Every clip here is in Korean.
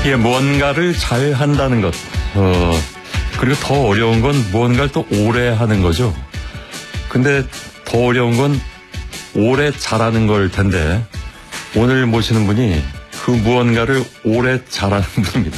이게 무언가를 잘 한다는 것, 그리고 더 어려운 건 무언가를 또 오래 하는 거죠. 근데 더 어려운 건 오래 잘하는 걸 텐데, 오늘 모시는 분이 그 무언가를 오래 잘하는 분입니다.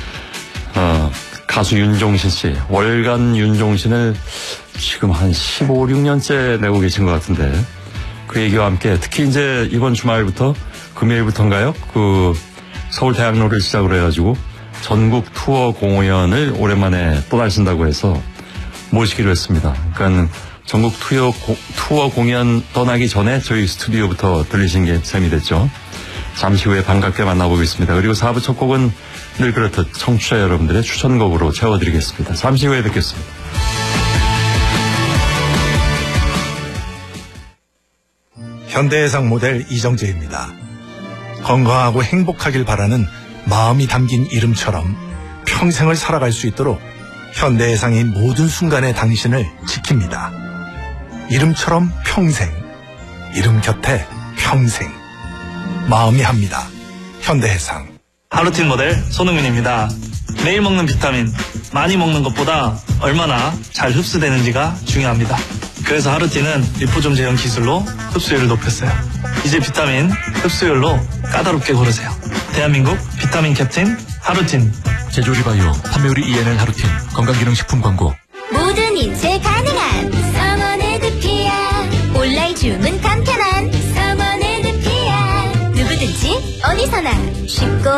가수 윤종신 씨, 월간 윤종신을 지금 한 15, 16년째 내고 계신 것 같은데, 그 얘기와 함께 특히 이제 이번 주말부터 금요일부터인가요? 그 서울대학로를 시작으로 해가지고 전국 투어 공연을 오랜만에 또 하신다고 해서 모시기로 했습니다. 그러니까 전국 투어 공연 떠나기 전에 저희 스튜디오부터 들리신 게 셈이 됐죠. 잠시 후에 반갑게 만나보겠습니다. 그리고 4부 첫 곡은 늘 그렇듯 청취자 여러분들의 추천곡으로 채워드리겠습니다. 잠시 후에 뵙겠습니다. 현대해상 모델 이정재입니다. 건강하고 행복하길 바라는 마음이 담긴 이름처럼 평생을 살아갈 수 있도록 현대해상이 모든 순간의 당신을 지킵니다. 이름처럼 평생, 이름 곁에 평생. 마음이 합니다. 현대해상. 하루틴 모델 손흥민입니다. 매일 먹는 비타민, 많이 먹는 것보다 얼마나 잘 흡수되는지가 중요합니다. 그래서 하루틴은 리포좀 제형 기술로 흡수율을 높였어요. 이제 비타민 흡수율로 까다롭게 고르세요. 대한민국 비타민 캡틴 하루틴. 제조리바이오 판매우리 ENL 하루틴 건강기능식품 광고. 모든 인쇄 가능한 서머네드피아. 온라인 주문 간편한 서머네드피아. 누구든지 어디서나 쉽고